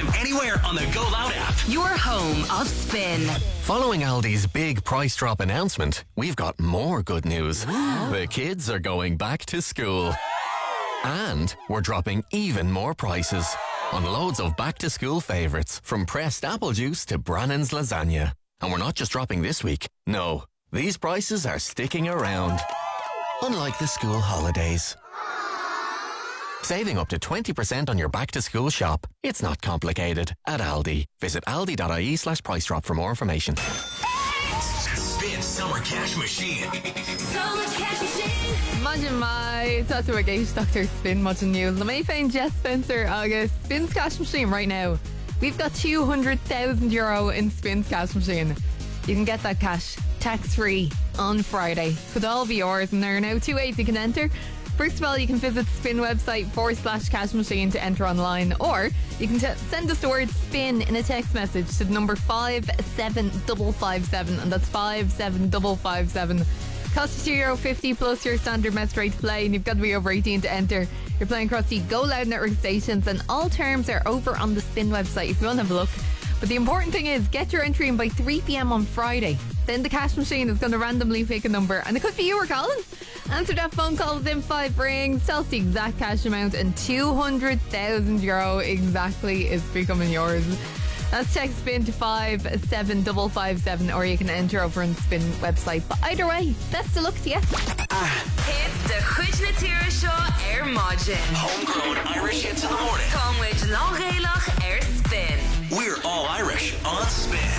Anytime, anywhere on the Go Loud app. Your home of Spin. Following Aldi's big price drop announcement, we've got more good news. The kids are going back to school. And we're dropping even more prices on loads of back-to-school favourites, from pressed apple juice to Brannan's lasagna. And we're not just dropping this week. No, these prices are sticking around. Unlike the school holidays. Saving up to 20% on your back-to-school shop. It's not complicated at Aldi. Visit aldi.ie/price drop for more information. Spin Summer Cash Machine. Summer Cash Machine. Imagine my Tata Gage Dr. Spin Muchin you. The may find Jess Spencer August Spin's Cash Machine right now. We've got €200,000 in Spin's Cash Machine. You can get that cash tax-free on Friday. Could all be yours, and there are now 2 ways you can enter. First of all, you can visit the Spin website /cash machine to enter online, or you can send us the word SPIN in a text message to the number 57557, and that's 57557. Costs you €2.50 plus your standard mess rate to play, and you've got to be over 18 to enter. You're playing across the Go Loud network stations, and all terms are over on the Spin website if you want to have a look. But the important thing is, get your entry in by 3 p.m. on Friday. Then the cash machine is going to randomly pick a number, and it could be you or Colin. Answer that phone call within 5 rings, tell us the exact cash amount, and €200,000 exactly is becoming yours. That's text SPIN to 57557, or you can enter over on the Spin website. But either way, best of luck to you. It's the Chuig na Tíre Seo Margin. Homegrown Irish hits in the morning. Con with Long Gaelach Spin. We're all Irish on Spin.